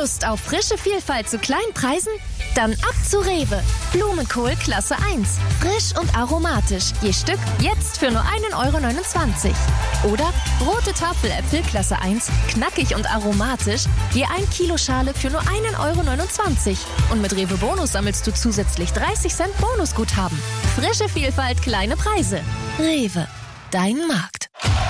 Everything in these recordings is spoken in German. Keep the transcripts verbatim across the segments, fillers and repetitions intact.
Lust auf frische Vielfalt zu kleinen Preisen? Dann ab zu Rewe. Blumenkohl Klasse eins. Frisch und aromatisch. Je Stück jetzt für nur ein Euro neunundzwanzig. Oder rote Tafeläpfel Klasse eins. Knackig und aromatisch. Je ein Kilo Schale für nur ein Euro neunundzwanzig. Und mit Rewe Bonus sammelst du zusätzlich dreißig Cent Bonusguthaben. Frische Vielfalt, kleine Preise. Rewe. Dein Markt.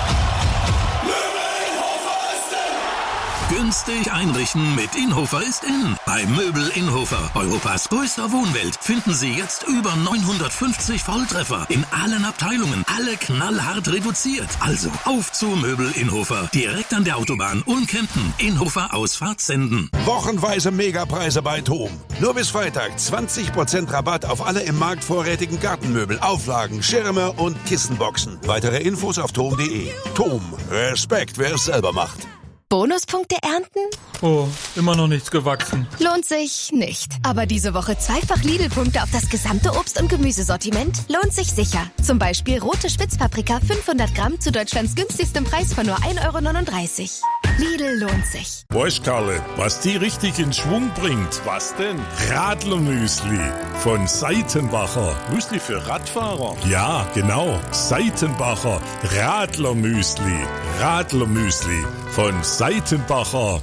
Günstig einrichten mit Inhofer ist in. Bei Möbel Inhofer, Europas größter Wohnwelt, finden Sie jetzt über neunhundertfünfzig Volltreffer in allen Abteilungen. Alle knallhart reduziert. Also auf zu Möbel Inhofer. Direkt an der Autobahn Ulm-Kempten. Inhofer Ausfahrt Senden. Wochenweise Megapreise bei Thom. Nur bis Freitag zwanzig Prozent Rabatt auf alle im Markt vorrätigen Gartenmöbel, Auflagen, Schirme und Kissenboxen. Weitere Infos auf thom punkt de. Thom. Respekt, wer es selber macht. Bonuspunkte ernten? Oh, immer noch nichts gewachsen. Lohnt sich nicht. Aber diese Woche zweifach Lidl-Punkte auf das gesamte Obst- und Gemüsesortiment lohnt sich sicher. Zum Beispiel rote Spitzpaprika fünfhundert Gramm zu Deutschlands günstigstem Preis von nur ein Euro neununddreißig. Lidl lohnt sich. Weißt, Karle, was die richtig in Schwung bringt? Was denn? Radlermüsli von Seitenbacher. Müsli für Radfahrer? Ja, genau. Seitenbacher Radlermüsli. Radlermüsli von Seitenbacher.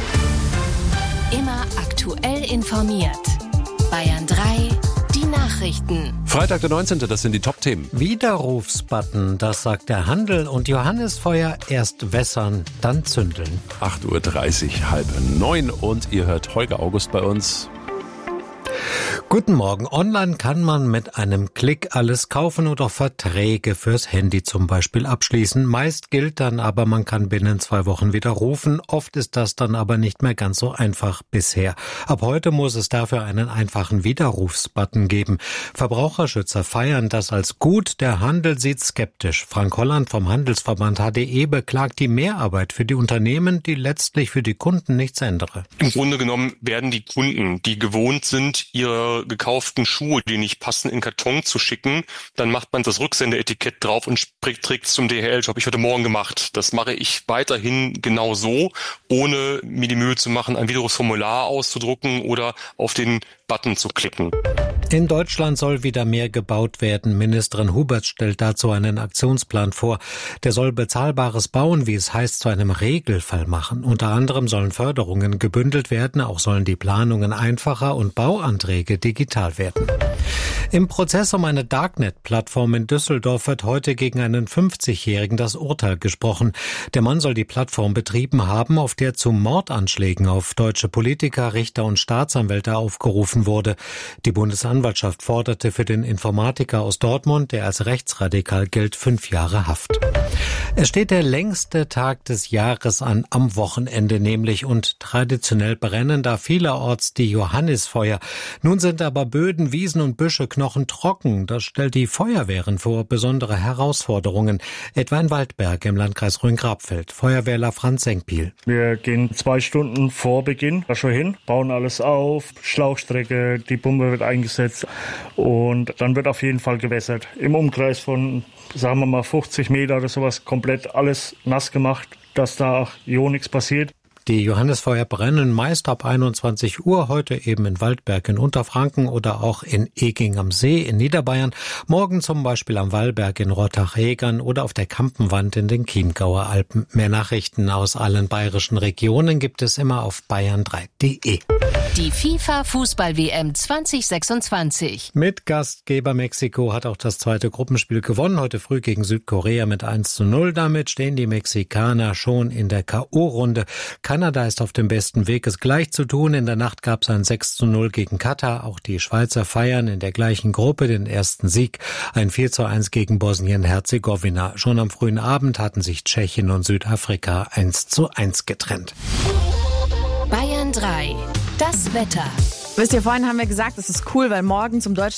Immer aktuell informiert. Bayern drei, die Nachrichten. Freitag der neunzehnte, das sind die Top-Themen. Widerrufsbutton, das sagt der Handel. Und Johannisfeuer erst wässern, dann zündeln. acht Uhr dreißig, halb neun. Und ihr hört Holger August bei uns. Guten Morgen. Online kann man mit einem Klick alles kaufen oder Verträge fürs Handy zum Beispiel abschließen. Meist gilt dann aber, man kann binnen zwei Wochen widerrufen. Oft ist das dann aber nicht mehr ganz so einfach bisher. Ab heute muss es dafür einen einfachen Widerrufsbutton geben. Verbraucherschützer feiern das als gut. Der Handel sieht skeptisch. Frank Holland vom Handelsverband H D E beklagt die Mehrarbeit für die Unternehmen, die letztlich für die Kunden nichts ändere. Im Grunde genommen werden die Kunden, die gewohnt sind, ihre gekauften Schuhe, die nicht passen, in Karton zu schicken, dann macht man das Rücksendeetikett drauf und trägt es zum D H L-Job. Ich heute Morgen gemacht. Das mache ich weiterhin genau so, ohne mir die Mühe zu machen, ein Widerrufsformular auszudrucken oder auf den Button zu klicken. In Deutschland soll wieder mehr gebaut werden. Ministerin Hubert stellt dazu einen Aktionsplan vor. Der soll bezahlbares Bauen, wie es heißt, zu einem Regelfall machen. Unter anderem sollen Förderungen gebündelt werden, auch sollen die Planungen einfacher und Bauanträge digital werden. Im Prozess um eine Darknet-Plattform in Düsseldorf wird heute gegen einen fünfzigjährigen das Urteil gesprochen. Der Mann soll die Plattform betrieben haben, auf der zu Mordanschlägen auf deutsche Politiker, Richter und Staatsanwälte aufgerufen wurde. Die Bundesanwaltschaft forderte für den Informatiker aus Dortmund, der als rechtsradikal gilt, fünf Jahre Haft. Es steht der längste Tag des Jahres an, am Wochenende nämlich, und traditionell brennen da vielerorts die Johannisfeuer. Nun sind aber Böden, Wiesen und Büsche knochentrocken. Das stellt die Feuerwehren vor besondere Herausforderungen, etwa in Waldberg im Landkreis Rhön-Grabfeld. Feuerwehrler Franz Senkpiel. Wir gehen zwei Stunden vor Beginn da schon hin, bauen alles auf, Schlauchstrecke, die Pumpe wird eingesetzt und dann wird auf jeden Fall gewässert. Im Umkreis von, sagen wir mal, fünfzig Meter oder sowas komplett alles nass gemacht, dass da auch jo nichts passiert. Die Johannisfeuer brennen meist ab einundzwanzig Uhr, heute eben in Waldberg in Unterfranken oder auch in Eging am See in Niederbayern, morgen zum Beispiel am Wallberg in Rottach-Egern oder auf der Kampenwand in den Chiemgauer Alpen. Mehr Nachrichten aus allen bayerischen Regionen gibt es immer auf bayern drei punkt de. Die FIFA-Fußball-W M zwanzig sechsundzwanzig. Mit Gastgeber Mexiko hat auch das zweite Gruppenspiel gewonnen, heute früh gegen Südkorea mit eins zu null. Damit stehen die Mexikaner schon in der K O-Runde. Kanada ist auf dem besten Weg, es gleich zu tun. In der Nacht gab es ein sechs zu null gegen Katar. Auch die Schweizer feiern in der gleichen Gruppe den ersten Sieg. Ein vier zu eins gegen Bosnien-Herzegowina. Schon am frühen Abend hatten sich Tschechien und Südafrika eins zu eins getrennt. Bayern drei. Das Wetter. Wisst ihr, vorhin haben wir gesagt, es ist cool, weil morgen zum Deutschen